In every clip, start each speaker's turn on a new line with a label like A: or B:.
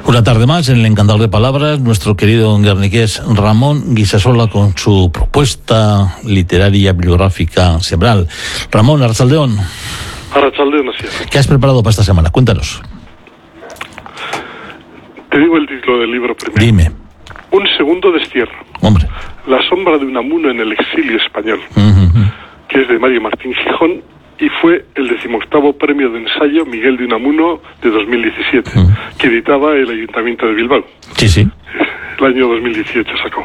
A: Una tarde más en el Encantador de Palabras, nuestro querido guerniqués Ramón Guisasola con su propuesta literaria bibliográfica semanal. Ramón, Arrachaldeón.
B: Arrachaldeón, así es.
A: ¿Qué has preparado para esta semana? Cuéntanos.
B: Te digo el título del libro primero.
A: Dime.
B: Un segundo destierro.
A: Hombre.
B: La sombra de Unamuno en el exilio español, que es de Mario Martín Gijón, y fue el 18º premio de ensayo Miguel de Unamuno de 2017, que editaba el Ayuntamiento de Bilbao.
A: Sí, sí.
B: El año 2018 sacó.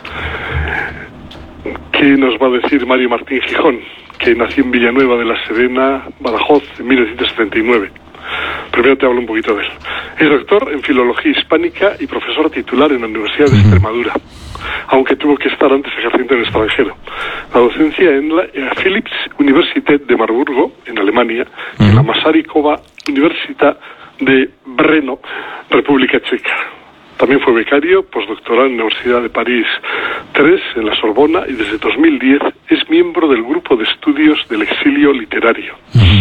B: ¿Qué nos va a decir Mario Martín Gijón, que nació en Villanueva de la Serena, Badajoz, en 1979? Primero te hablo un poquito de él. Es doctor en Filología Hispánica y profesor titular en la Universidad de Extremadura, aunque tuvo que estar antes ejerciendo en el extranjero. La docencia en la Philips Universität de Marburgo, en Alemania, y en la Masarykova Universitat de Brno, República Checa. También fue becario postdoctoral en la Universidad de París III, en la Sorbona, y desde 2010 es miembro del Grupo de Estudios del Exilio Literario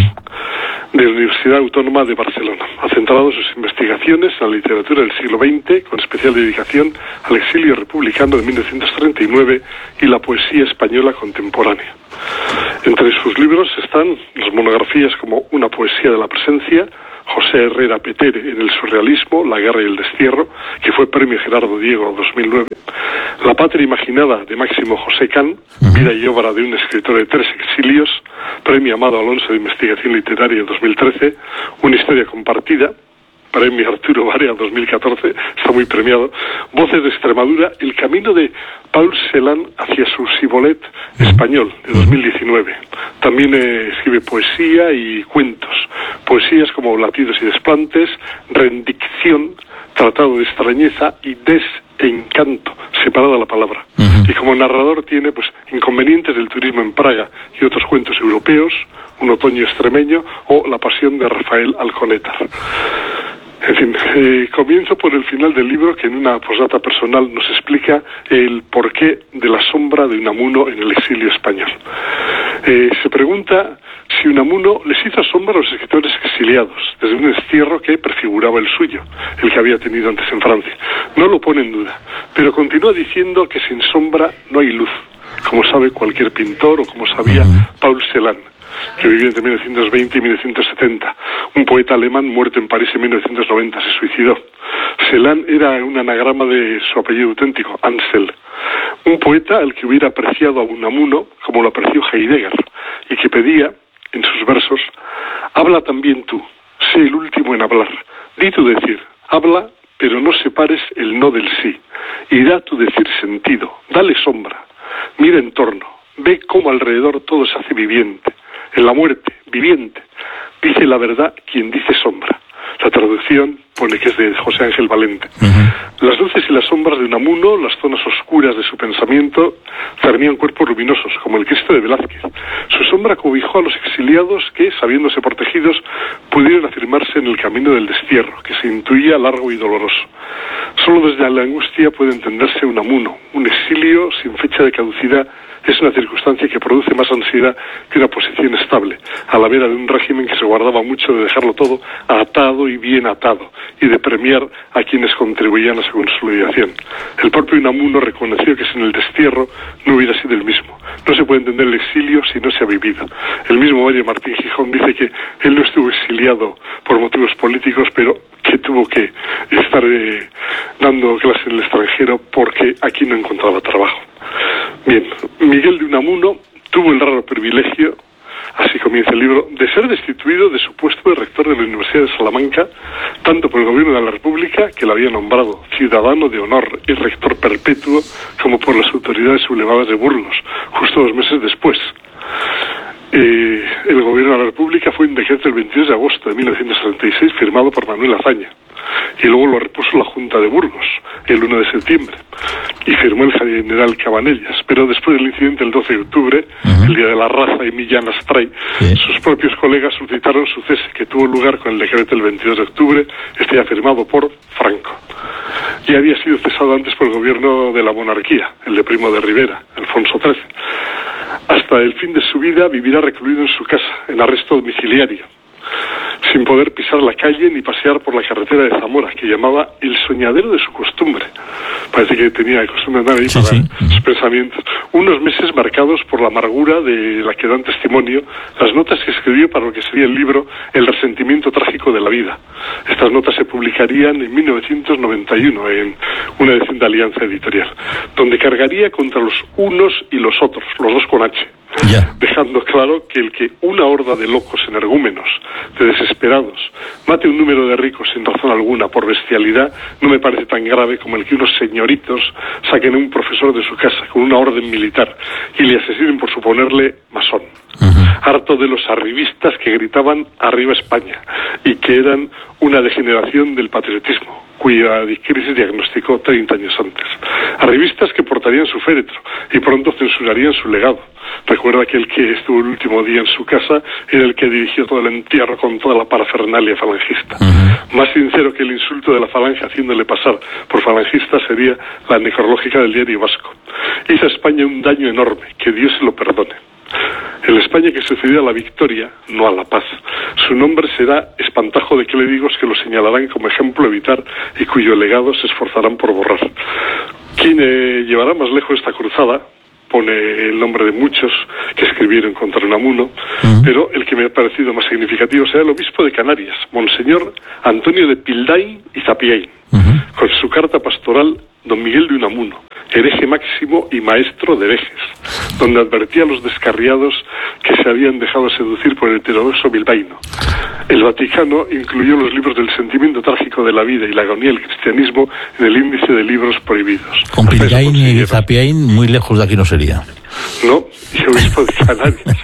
B: de la Universidad Autónoma de Barcelona. Ha centrado sus investigaciones en la literatura del siglo XX, con especial dedicación al exilio republicano de 1939 y la poesía española contemporánea. Entre sus libros están las monografías como Una poesía de la presencia, José Herrera Petere en el surrealismo, La guerra y el destierro, que fue premio Gerardo Diego 2009, La patria imaginada de Máximo José Can, vida y obra de un escritor de 3 exilios, premio Amado Alonso de investigación literaria 2013, Una historia compartida, premio Arturo Barea 2014, está muy premiado, Voces de Extremadura, El camino de Paul Celan hacia su Sibolet español, de 2019. También escribe poesía y cuentos. Poesías como Latidos y desplantes, Rendicción, Tratado de extrañeza y Desencanto, separada la palabra. Y como narrador tiene Inconvenientes del turismo en Praga y otros cuentos europeos, Un otoño extremeño o La pasión de Rafael Alconétar. En fin, comienzo por el final del libro, que en una postdata personal nos explica el porqué de la sombra de Unamuno en el exilio español. Se pregunta si Unamuno les hizo sombra a los escritores exiliados, desde un destierro que prefiguraba el suyo, el que había tenido antes en Francia. No lo pone en duda, pero continúa diciendo que sin sombra no hay luz, como sabe cualquier pintor o como sabía Paul Celan, que vivió entre 1920 y 1970. Un poeta alemán muerto en París en 1990, se suicidó. Celan era un anagrama de su apellido auténtico, Ansel. Un poeta al que hubiera apreciado a Unamuno como lo apreció Heidegger, y que pedía, en sus versos, habla también tú, sé el último en hablar, di tu decir, habla, pero no separes el no del sí, y da tu decir sentido, dale sombra, mira en torno, ve cómo alrededor todo se hace viviente. En la muerte, viviente, dice la verdad quien dice sombra. La traducción pone que es de José Ángel Valente. Las luces y las sombras de Unamuno, las zonas oscuras de su pensamiento, cernían cuerpos luminosos, como el Cristo de Velázquez. Su sombra cobijó a los exiliados que, sabiéndose protegidos, pudieron afirmarse en el camino del destierro, que se intuía largo y doloroso. Solo desde la angustia puede entenderse Unamuno. Un exilio sin fecha de caducidad es una circunstancia que produce más ansiedad que una posición estable, a la vera de un régimen que se guardaba mucho de dejarlo todo atado y bien atado, y de premiar a quienes contribuían a su consolidación. El propio Unamuno reconoció que sin el destierro no hubiera sido el mismo. No se puede entender el exilio si no se ha vivido. El mismo Mario Martín Gijón dice que él no estuvo exiliado por motivos políticos, pero que tuvo que estar dando clases en el extranjero porque aquí no encontraba trabajo. Bien, Miguel de Unamuno tuvo el raro privilegio, así comienza el libro, de ser destituido de su puesto de rector de la Universidad de Salamanca, tanto por el gobierno de la República, que lo había nombrado ciudadano de honor y rector perpetuo, como por las autoridades sublevadas de Burgos, justo 2 meses después. El gobierno de la República fue un decreto del 22 de agosto de 1936 firmado por Manuel Azaña, y luego lo repuso la Junta de Burgos el 1 de septiembre y firmó el general Cabanellas, pero después del incidente del 12 de octubre, el Día de la Raza y Millán Astray, sus propios colegas solicitaron su cese, que tuvo lugar con el decreto del 22 de octubre, ya firmado por Franco. Y había sido cesado antes por el gobierno de la monarquía, el de Primo de Rivera, Alfonso XIII. Hasta el fin de su vida vivirá recluido en su casa, en arresto domiciliario. sin poder pisar la calle ni pasear por la carretera de Zamora, que llamaba el soñadero de su costumbre. Parece que tenía costumbre de andar ahí sus pensamientos. Unos meses marcados por la amargura de la que dan testimonio las notas que escribió para lo que sería el libro El resentimiento trágico de la vida. Estas notas se publicarían en 1991 en una edición de Alianza Editorial, donde cargaría contra los unos y los otros, los dos con H. Dejando claro que el que una horda de locos energúmenos, de desesperados, mate un número de ricos sin razón alguna por bestialidad, no me parece tan grave como el que unos señoritos saquen a un profesor de su casa con una orden militar y le asesinen por suponerle masón. Harto de los arribistas que gritaban "Arriba España" y que eran una degeneración del patriotismo, cuya crisis diagnosticó 30 años antes. Arribistas que portarían su féretro y pronto censurarían su legado. Recuerda que el que estuvo el último día en su casa era el que dirigió todo el entierro con toda la parafernalia falangista. Más sincero que el insulto de la falange haciéndole pasar por falangista sería la necrológica del Diario Vasco. Hizo a España un daño enorme, que Dios se lo perdone. El España que sucedió a la victoria, no a la paz. Su nombre será espantajo de clérigos que lo señalarán como ejemplo a evitar y cuyo legado se esforzarán por borrar. Quien llevará más lejos esta cruzada, pone el nombre de muchos que escribieron contra Unamuno, pero el que me ha parecido más significativo será el obispo de Canarias, Monseñor Antonio de Pildain y Zapiain, con su carta pastoral Don Miguel de Unamuno, hereje máximo y maestro de herejes, donde advertía a los descarriados que se habían dejado seducir por el heterodoxo bilbaíno. El Vaticano incluyó los libros del sentimiento trágico de la vida y la agonía del cristianismo en el índice de libros prohibidos.
A: Con Pildain y Zapiain muy lejos de aquí no sería.
B: No, y el obispo de Canarias.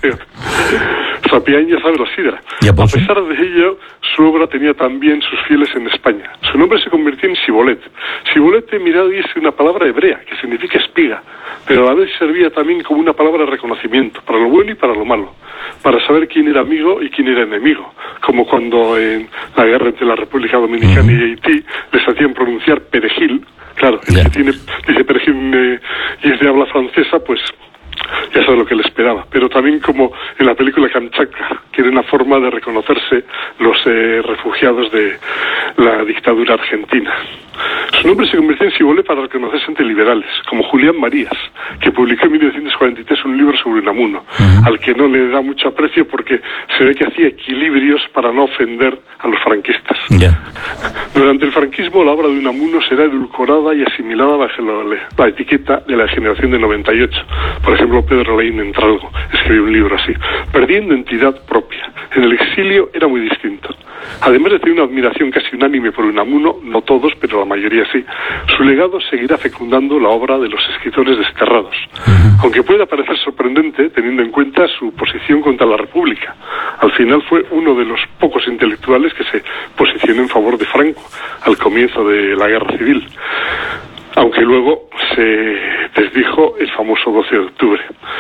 B: Zapiain ya sabe la sidra. A pesar de ello, su obra tenía también sus fieles en España. Su nombre se convirtió en Sibolet. Sibolet, mirad, es una palabra hebrea que significa espiga, pero a la vez servía también como una palabra de reconocimiento, para lo bueno y para lo malo, para saber quién era amigo y quién era enemigo, como cuando en la guerra entre la República Dominicana y Haití les hacían pronunciar perejil. Claro, el que dice perejil y es de habla francesa, pues ya sabe lo que le esperaba. Pero también como en la película Kamchatka, que era una forma de reconocerse los refugiados de la dictadura argentina. Su nombre se convirtió en Sibolet para reconocerse ante liberales, como Julián Marías, que publicó en 1943 un libro sobre Unamuno, al que no le da mucho aprecio porque se ve que hacía equilibrios para no ofender a los franquistas. Durante el franquismo, la obra de Unamuno será edulcorada y asimilada bajo la etiqueta de la generación del 98. Por ejemplo, Pedro Leín Entralgo escribió un libro así, perdiendo entidad propia. En el exilio era muy distinto. Además de tener una admiración casi unánime por Unamuno, no todos, pero la mayoría sí, su legado seguirá fecundando la obra de los escritores desterrados. Aunque pueda parecer sorprendente, teniendo en cuenta su posición contra la República. Al final fue uno de los pocos intelectuales que se posicionó en favor de Franco, al comienzo de la Guerra Civil. Aunque luego se desdijo el famoso 12 de octubre,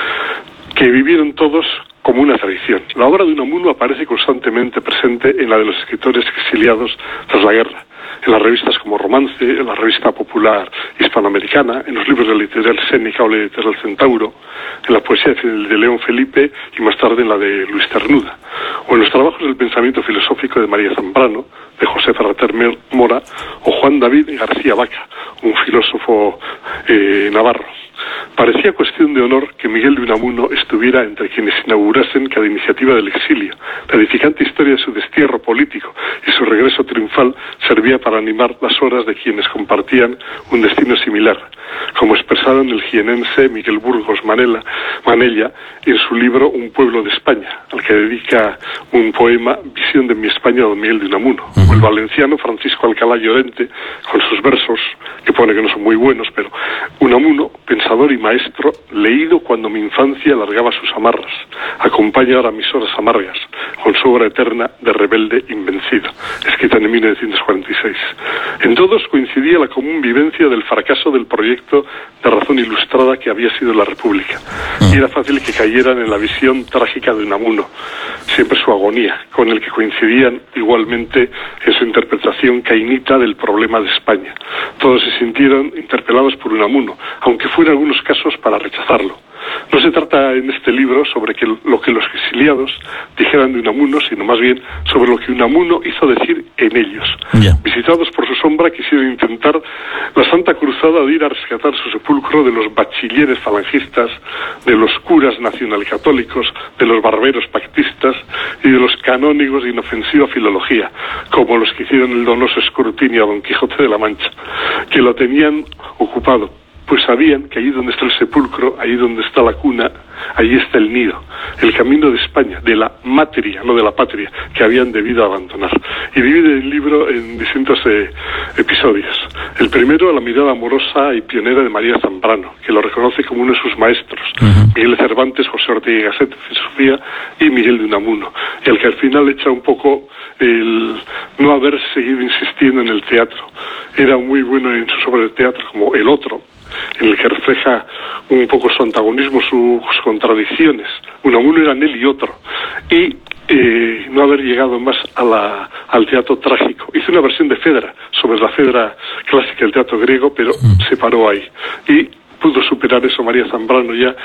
B: que vivieron todos como una tradición. La obra de Unamuno aparece constantemente presente en la de los escritores exiliados tras la guerra, en las revistas como Romance, en la revista popular hispanoamericana, en los libros de la editorial Séneca o la editorial Centauro, en la poesía de León Felipe y más tarde en la de Luis Cernuda, o en los trabajos del pensamiento filosófico de María Zambrano, de José Ferrater Mora o Juan David García Vaca, un filósofo navarro. Parecía cuestión de honor que Miguel de Unamuno estuviera entre quienes inaugurasen cada iniciativa del exilio. La edificante historia de su destierro político y su regreso triunfal servía para animar las horas de quienes compartían un destino similar, como expresaron el jienense Miguel Burgos Manella en su libro Un pueblo de España, al que dedica un poema, Visión de mi España, don Miguel de Unamuno, o el valenciano Francisco Alcalá Llorente, con sus versos, que pone que no son muy buenos, pero Unamuno, pensador y maestro, leído cuando mi infancia largaba sus amarras, acompaña ahora mis horas amargas, con su obra eterna de rebelde invencido, escrita en 1946. En todos coincidía la común vivencia del fracaso del proyecto de razón ilustrada que había sido la República. Y era fácil que cayeran en la visión trágica de Unamuno, siempre su agonía, con el que coincidían igualmente en su interpretación cainita del problema de España. Todos se sintieron interpelados por Unamuno, aunque fuera en algunos casos para rechazarlo. No se trata en este libro sobre lo que los exiliados dijeran de Unamuno, sino más bien sobre lo que Unamuno hizo decir en ellos. Visitados por su sombra, quisieron intentar la santa cruzada de ir a rescatar su sepulcro de los bachilleres falangistas, de los curas nacionalcatólicos, de los barberos pactistas y de los canónigos de inofensiva filología, como los que hicieron el donoso escrutinio a Don Quijote de la Mancha, que lo tenían ocupado, pues sabían que allí donde está el sepulcro, allí donde está la cuna, allí está el nido, el camino de España, de la materia, no de la patria, que habían debido abandonar. Y divide el libro en distintos episodios. El primero, la mirada amorosa y pionera de María Zambrano, que lo reconoce como uno de sus maestros, Miguel de Cervantes, José Ortega y Gasset, filosofía, y Miguel de Unamuno, y al que al final echa un poco el no haber seguido insistiendo en el teatro. Era muy bueno en sus obras de teatro, como El Otro, en el que refleja un poco su antagonismo, sus contradicciones. Unamuno era él y otro. Y no haber llegado más al teatro trágico. Hizo una versión de Fedra, sobre la Fedra clásica del teatro griego, pero se paró ahí. Y pudo superar eso María Zambrano ya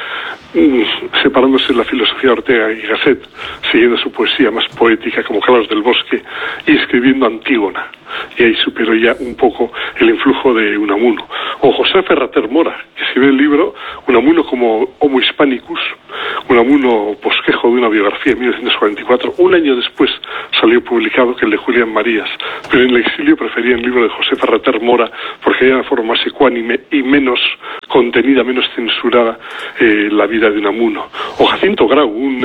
B: separándose de la filosofía Ortega y Gasset, siguiendo su poesía más poética como Carlos del Bosque y escribiendo Antígona, y ahí superó ya un poco el influjo de Unamuno. O José Ferrater Mora, que escribió el libro Unamuno como Homo Hispanicus, Unamuno bosquejo de una biografía en 1944. Un año después salió publicado que el de Julián Marías, pero en el exilio prefería el libro de José Ferrater Mora porque era una forma más ecuánime y menos contenida, menos censurada la vida de Unamuno. O Jacinto Grau, un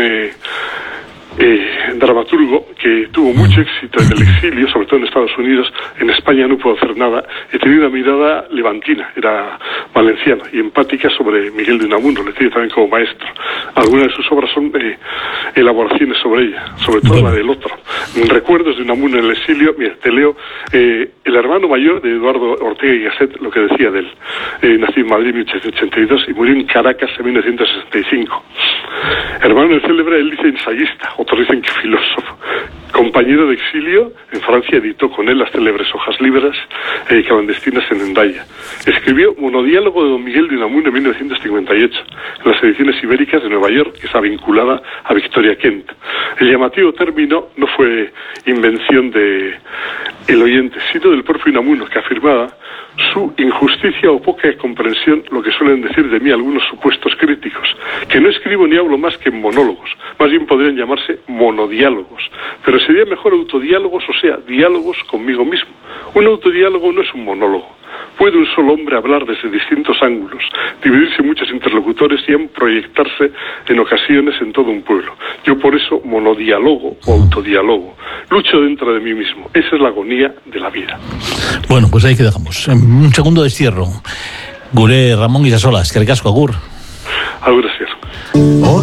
B: dramaturgo que tuvo mucho éxito en el exilio, sobre todo en Estados Unidos. En España no pudo hacer nada, y tenía una mirada levantina, era valenciano y empática sobre Miguel de Unamuno, le tiene también como maestro. Algunas de sus obras son elaboraciones sobre ella, sobre todo la del Otro. Recuerdos de Unamuno en el exilio. Mira, te leo el hermano mayor de Eduardo Ortega y Gasset, lo que decía de él. Nació en Madrid en 1882 y murió en Caracas en 1965. Hermano del célebre, él dice ensayista, otros dicen que filósofo. Compañero de exilio, en Francia editó con él las célebres Hojas Libres clandestinas en Hendaya. Escribió Monodiálogo de Don Miguel de Unamuno en 1958, en las ediciones ibéricas de Nueva York, que está vinculada a Victoria Kent. El llamativo término no fue invención de el oyente, sino del propio Unamuno, que afirmaba su injusticia o poca comprensión, lo que suelen decir de mí algunos supuestos críticos, que no escribo ni hablo más que en monólogos, más bien podrían llamarse monodiálogos, pero sería mejor autodiálogos, o sea, diálogos conmigo mismo. Un autodiálogo no es un monólogo. Puede un solo hombre hablar desde distintos ángulos, dividirse en muchos interlocutores y en proyectarse en ocasiones en todo un pueblo. Yo por eso monodiálogo o autodiálogo. Lucho dentro de mí mismo. Esa es la agonía de la vida.
A: Bueno, pues ahí que dejamos. Un segundo de cierro. Gure Ramón Guisasola, eskerrik asko, agur.
B: Agur,